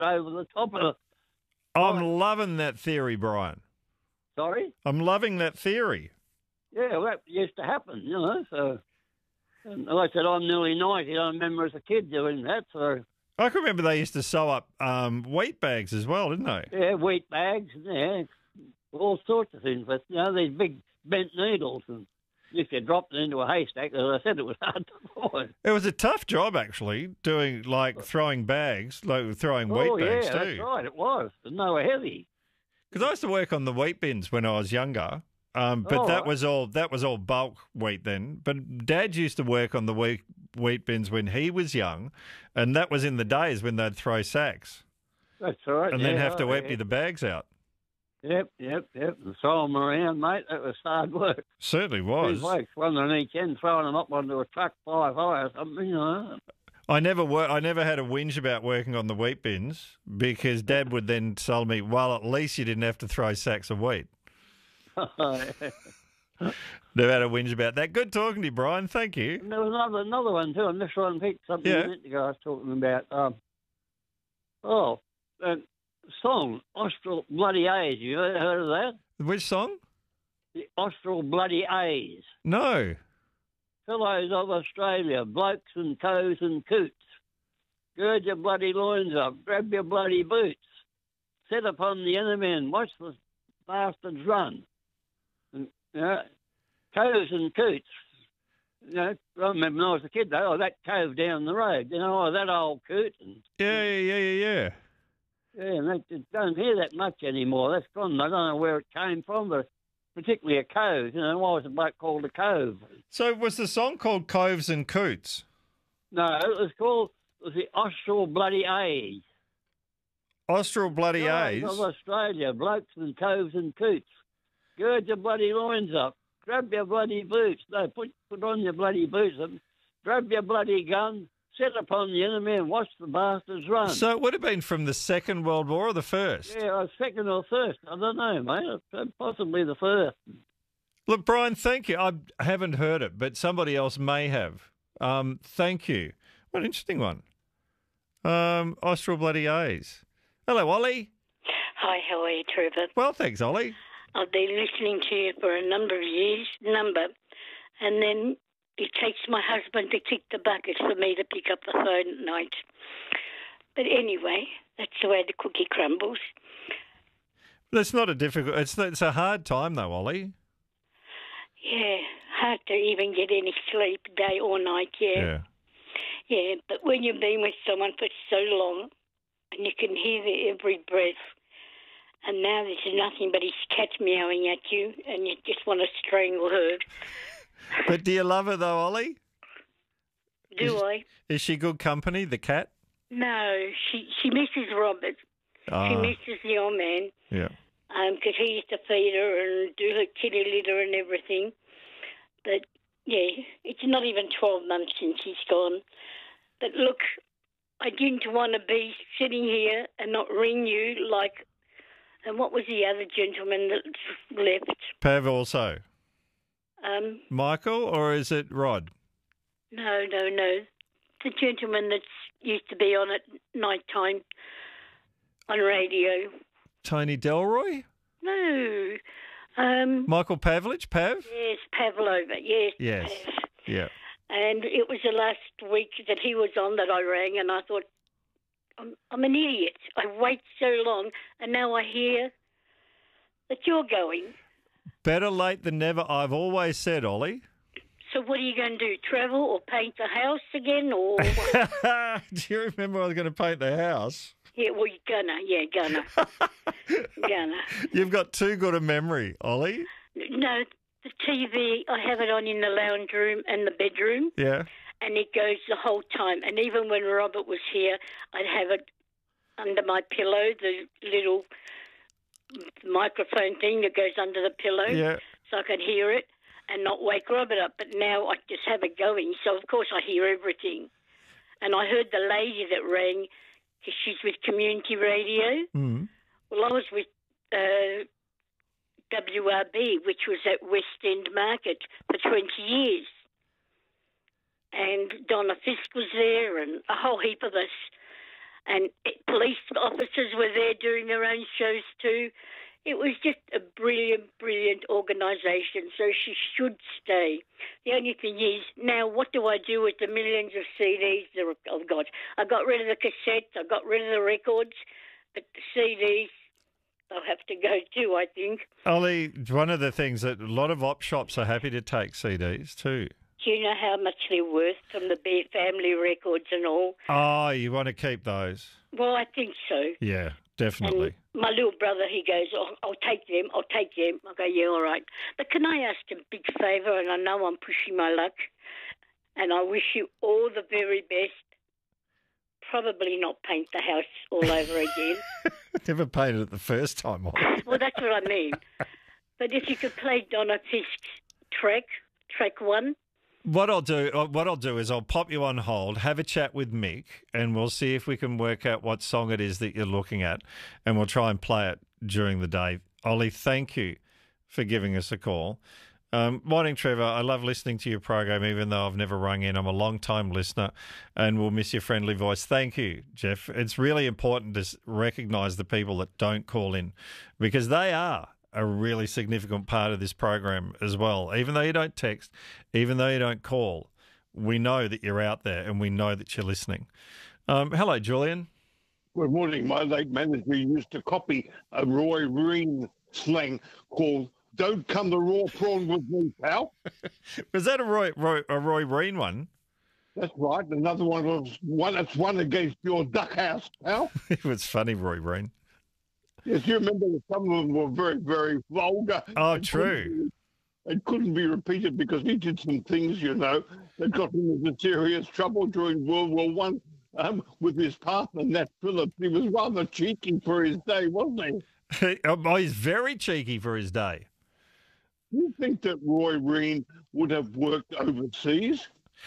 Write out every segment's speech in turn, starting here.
over the top of it. I'm loving that theory, Brian. Sorry? I'm loving that theory. Yeah, well, that used to happen, so... And like I said, I'm nearly 90. I remember as a kid doing that, so... I can remember they used to sew up wheat bags as well, didn't they? Yeah, wheat bags, all sorts of things. But, these big bent needles, and if you dropped it into a haystack, as I said, it was hard to find. It was a tough job, actually, doing, throwing bags, throwing wheat bags too. That's right, it was. And they were heavy. Because I used to work on the wheat bins when I was younger, but that was all bulk wheat then. But Dad used to work on the wheat bins when he was young, and that was in the days when they'd throw sacks. That's right. And then have to empty the bags out. Yep. And throw them around, mate. That was hard work. Certainly was. 2 blokes, one on each end, throwing them up onto a truck 5 high or something, I never had a whinge about working on the wheat bins because Dad would then tell me, well, at least you didn't have to throw sacks of wheat. Never had a whinge about that. Good talking to you, Brian. Thank you. And there was another one too. I'm just trying to think something a minute ago I was talking about. Song, Austral Bloody A's. You ever heard of that? Which song? The Austral Bloody A's. No. Fellows of Australia, blokes and cows and coots, gird your bloody loins up, grab your bloody boots, set upon the enemy and watch the bastards run. And, cows and coots. I remember when I was a kid, though, that cove down the road, that old coot. And, Yeah. Yeah, and they don't hear that much anymore. That's gone. I don't know where it came from, but particularly a cove. Why was a bloke called a cove? So was the song called Coves and Coots? No, it was the Austral Bloody A's. Austral Bloody A's? Of Australia, blokes and coves and coots. Gird your bloody loins up. Grab your bloody boots. No, put on your bloody boots and grab your bloody gun. Set upon the enemy and watch the bastards run. So it would have been from the Second World War or the First? Yeah, second or first. I don't know, mate. Possibly the first. Look, Brian, thank you. I haven't heard it, but somebody else may have. Thank you. What an interesting one. Austral Bloody A's. Hello, Ollie. Hi, how are you, Trevor? Well, thanks, Ollie. I've been listening to you for a number of years, and then it takes my husband to kick the bucket for me to pick up the phone at night. But anyway, that's the way the cookie crumbles. That's not a difficult... It's a hard time, though, Ollie. Yeah, hard to even get any sleep, day or night, yeah. Yeah, but when you've been with someone for so long and you can hear their every breath, and now there's nothing but his cat meowing at you and you just want to strangle her. But do you love her, though, Ollie? I? Is she good company, the cat? No, she misses Robert. She misses the old man. Yeah. Because he used to feed her and do her kitty litter and everything. But, yeah, it's not even 12 months since he's gone. But, look, I didn't want to be sitting here and not ring you and what was the other gentleman that left? Pav also. Michael, or is it Rod? No. The gentleman that used to be on at night time on radio. Tony Delroy? No. Michael Pavlich, Pav? Yes, Pavlova, yes. Yes, Pav. yeah. And it was the last week that he was on that I rang, and I thought, I'm an idiot. I wait so long, and now I hear that you're going. Better late than never, I've always said, Ollie. So what are you going to do, travel or paint the house again? Or what? Do you remember I was going to paint the house? Yeah, well, you're gonna. You've got too good a memory, Ollie. No, the TV, I have it on in the lounge room and the bedroom. Yeah. And it goes the whole time. And even when Robert was here, I'd have it under my pillow, the little microphone thing that goes under the pillow, so I could hear it and not wake Robert up. But now I just have it going, so of course I hear everything. And I heard the lady that rang, because she's with community radio. Mm. Well, I was with WRB, which was at West End Market for 20 years. And Donna Fisk was there and a whole heap of us. and police officers were there doing their own shows too. It was just a brilliant, brilliant organisation, so she should stay. The only thing is, now what do I do with the millions of CDs I've got? I got rid of the cassettes, I got rid of the records, but the CDs, they'll have to go too, I think. Ollie, one of the things that a lot of op shops are happy to take CDs too. Do you know how much they're worth from the Bear Family records and all? Oh, you want to keep those? Well, I think so. Yeah, definitely. And my little brother, he goes, I'll take them. I go, yeah, all right. But can I ask a big favour? And I know I'm pushing my luck. And I wish you all the very best. Probably not paint the house all over again. Never painted it the first time. Well, that's what I mean. But if you could play Donna Fisk's track 1. What I'll do is I'll pop you on hold, have a chat with Mick, and we'll see if we can work out what song it is that you're looking at, and we'll try and play it during the day. Ollie, thank you for giving us a call. Morning, Trevor. I love listening to your program, even though I've never rung in. I'm a long-time listener, and we'll miss your friendly voice. Thank you, Jeff. It's really important to recognise the people that don't call in, because they are a really significant part of this program as well. Even though you don't text, even though you don't call, we know that you're out there and we know that you're listening. Hello, Julian. Good morning. My late manager used to copy a Roy Reen slang called "Don't come the raw prawn with me, pal." Was that a Roy Reen one? That's right. Another one was one against your duck house, pal. It was funny, Roy Reen. Yes, you remember that some of them were very, very vulgar. Oh, true. It couldn't be repeated because he did some things, that got him into serious trouble during World War One with his partner, Nat Phillips. He was rather cheeky for his day, wasn't he? Oh, he's very cheeky for his day. Do you think that Roy Reen would have worked overseas?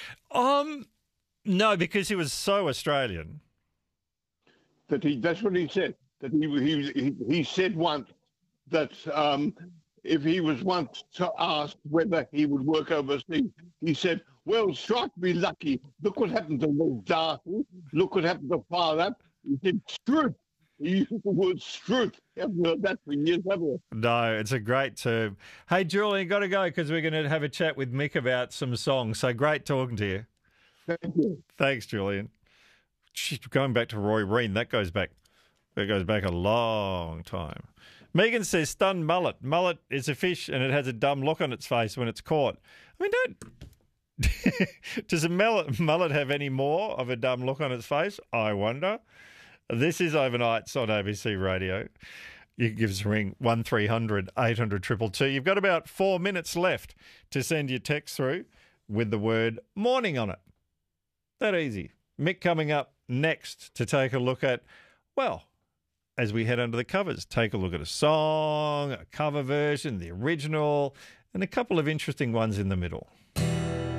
No, because he was so Australian. That's what he said. That he said once that if he was once asked whether he would work overseas, he said, "Well, strike me lucky. Look what happened to Will Darcy. Look what happened to Father." He said, "Struth." He used the word "struth." Haven't heard that for years, have you? No, it's a great term. Hey, Julian, got to go because we're going to have a chat with Mick about some songs. So great talking to you. Thank you. Thanks, Julian. Going back to Roy Reen, that goes back a long time. Megan says, stunned mullet. Mullet is a fish and it has a dumb look on its face when it's caught. I mean, does a mullet have any more of a dumb look on its face? I wonder. This is Overnights on ABC Radio. You can give us a ring, 1300 800 222. You've got about 4 minutes left to send your text through with the word morning on it. That easy. Mick coming up next to take a look at, well, as we head under the covers, take a look at a song, a cover version, the original, and a couple of interesting ones in the middle.